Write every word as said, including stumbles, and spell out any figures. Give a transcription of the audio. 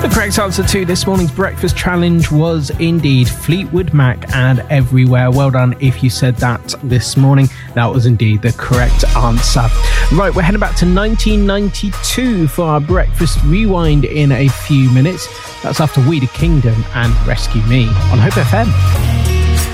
The correct answer to this morning's breakfast challenge was indeed Fleetwood Mac and Everywhere. Well done if you said that this morning. That was indeed the correct answer. Right, we're heading back to nineteen ninety-two for our breakfast rewind in a few minutes. That's after We the Kingdom and Rescue Me on Hope F M.